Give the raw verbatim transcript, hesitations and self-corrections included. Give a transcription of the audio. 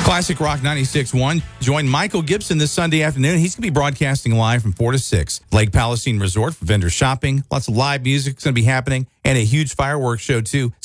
Classic Rock ninety-six point one. Join Michael Gibson this Sunday afternoon. He's going to be broadcasting live from four to six. Lake Palestine Resort for vendor shopping. Lots of live music is going to be happening and a huge fireworks show, too.